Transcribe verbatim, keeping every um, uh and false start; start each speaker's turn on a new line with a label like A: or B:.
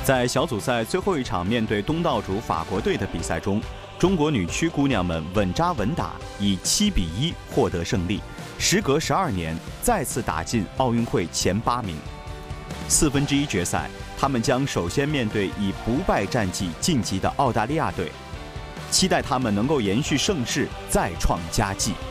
A: 在小组赛最后一场面对东道主法国队的比赛中，中国女区姑娘们稳扎稳打，以七比一获得胜利，时隔十二年再次打进奥运会前八名。四分之一决赛，她们将首先面对以不败战绩晋级的澳大利亚队，期待她们能够延续盛世，再创佳绩。